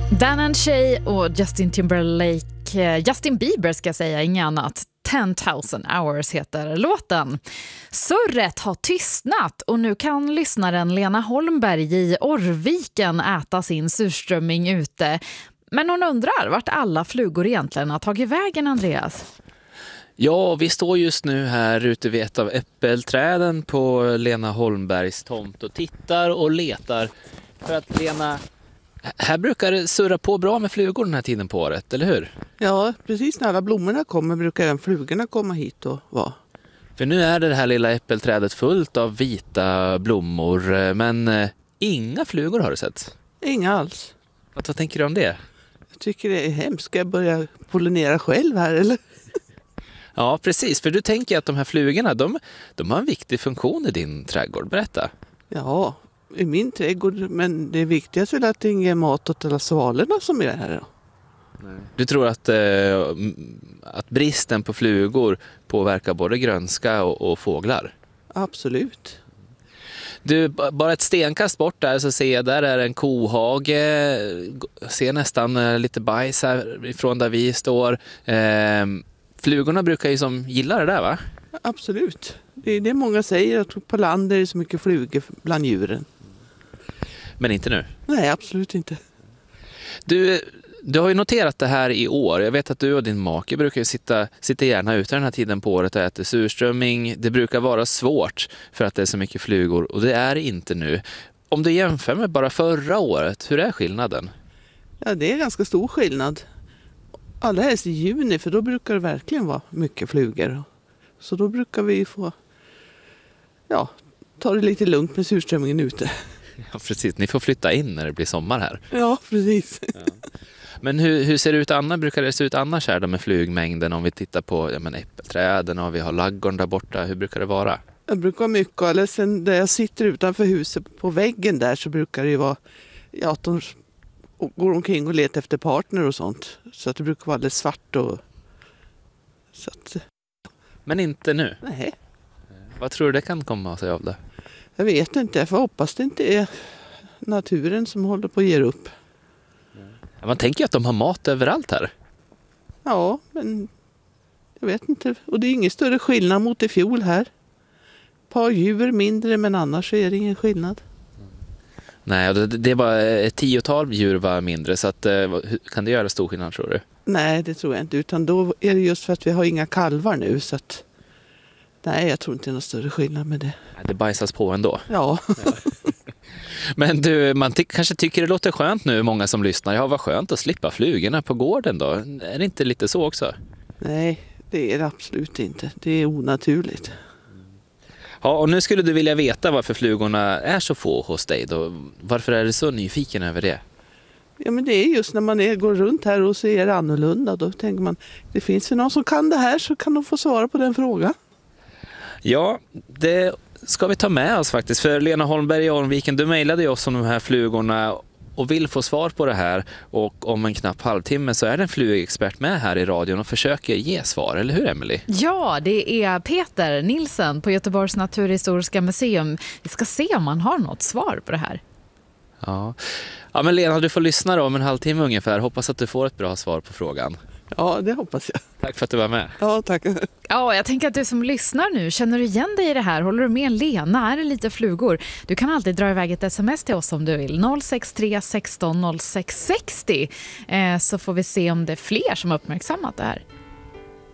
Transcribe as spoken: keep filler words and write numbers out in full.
Dan and Shay och Justin Timberlake, Justin Bieber ska jag säga, inget annat. ten thousand hours heter låten. Surret har tystnat och nu kan lyssnaren Lena Holmberg i Orrviken äta sin surströmming ute. Men hon undrar vart alla flugor egentligen har tagit vägen, Andreas. Ja, vi står just nu här ute vid ett av äppelträden på Lena Holmbergs tomt och tittar och letar. För att Lena, här brukar det surra på bra med flugor den här tiden på året, eller hur? Ja, precis när alla blommorna kommer brukar även flugorna komma hit och vara. För nu är det här lilla äppelträdet fullt av vita blommor, men eh, inga flugor har du sett. Inga alls. Vad, vad tänker du om det? Jag tycker det är hemskt. Ska jag börja pollinera själv här, eller? Ja, precis. För du tänker att de här flugorna, de, de har en viktig funktion i din trädgård. Berätta. Ja, i min trädgård. Men det viktigaste är att det inte är mat åt alla svalorna som är här då. Du tror att, eh, att bristen på flugor påverkar både grönska och, och fåglar? Absolut. Du, bara ett stenkast bort där så ser jag, där är en kohage. Jag ser nästan lite bajs här ifrån där vi står. Eh, flugorna brukar ju som gilla det där, va? Absolut. Det är det många säger, att på landet är det så mycket flugor bland djuren. Men inte nu? Nej, absolut inte. Du... Du har ju noterat det här i år. Jag vet att du och din make brukar ju sitta, sitta gärna ute den här tiden på året och äta surströmming. Det brukar vara svårt för att det är så mycket flugor och det är inte nu. Om du jämför med bara förra året, hur är skillnaden? Ja, det är ganska stor skillnad. Allra helst i juni, för då brukar det verkligen vara mycket flugor. Så då brukar vi få ja, ta det lite lugnt med surströmmingen ute. Ja, precis. Ni får flytta in när det blir sommar här. Ja, precis. Ja. Men hur, hur ser det ut annars? Brukar det se ut annars här då med flugmängden? Om vi tittar på ja, men äppelträden och vi har laggården där borta. Hur brukar det vara? Det brukar vara mycket. Eller sen där jag sitter utanför huset på väggen där så brukar det ju vara ja, att de går omkring och letar efter partner och sånt. Så att det brukar vara alldeles svart. Och... Så att... Men inte nu? Nej. Vad tror du det kan komma sig av det? Jag vet inte. Jag får hoppas det inte är naturen som håller på att ge upp. Man tänker ju att de har mat överallt här. Ja, men jag vet inte. Och det är ingen större skillnad mot i fjol här. Ett par djur mindre, men annars är det ingen skillnad. Nej, det, det är bara ett tiotal djur var mindre. Så att, kan det göra stor skillnad, tror du? Nej, det tror jag inte. Utan då är det just för att vi har inga kalvar nu. Så att, nej, jag tror inte det är någon större skillnad med det. Det bajsas på ändå. Ja. Ja. Men du, man ty- kanske tycker det låter skönt nu, många som lyssnar. Ja, vad skönt att slippa flugorna på gården då. Är det inte lite så också? Nej, det är det absolut inte. Det är onaturligt. Ja, och nu skulle du vilja veta varför flugorna är så få hos dig då. Varför är du så nyfiken över det? Ja, men det är just när man är, går runt här och ser annorlunda. Då tänker man, det finns ju någon som kan det här så kan de få svara på den frågan. Ja, det ska vi ta med oss faktiskt. För Lena Holmberg i Orrviken, du mejlade ju oss om de här flugorna och vill få svar på det här. Och om en knapp halvtimme så är det en flugexpert med här i radion och försöker ge svar. Eller hur, Emily? Ja, det är Peter Nilsson på Göteborgs naturhistoriska museum. Vi ska se om man har något svar på det här. Ja, ja men Lena, du får lyssna då om en halvtimme ungefär. Hoppas att du får ett bra svar på frågan. Ja, det hoppas jag. Tack för att du var med. Ja, tack. Ja, jag tänker att du som lyssnar nu, känner du igen dig i det här? Håller du med Lena? Är det lite flugor? Du kan alltid dra iväg ett sms till oss om du vill. noll sex tre sexton noll sex sextio eh, så får vi se om det är fler som har uppmärksammat det här.